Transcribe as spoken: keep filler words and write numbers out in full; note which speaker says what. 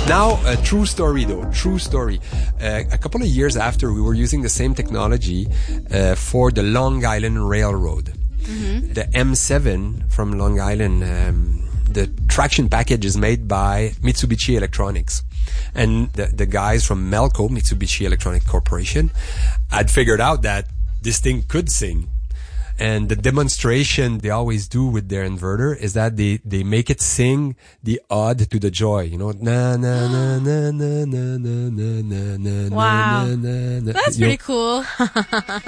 Speaker 1: Now, a true story though, true story. Uh, a couple of years after, we were using the same technology uh, for the Long Island Railroad. Mm-hmm. The M seven from Long Island, um, the traction package is made by Mitsubishi Electronics. And the, the guys from Melco, Mitsubishi Electronic Corporation, had figured out that this thing could sing. And the demonstration they always do with their inverter is that they, they make it sing the ode to the joy. You know, na na na na na na na na na na.
Speaker 2: Wow.
Speaker 1: na na na.
Speaker 2: That's
Speaker 1: You
Speaker 2: pretty
Speaker 1: know,
Speaker 2: cool.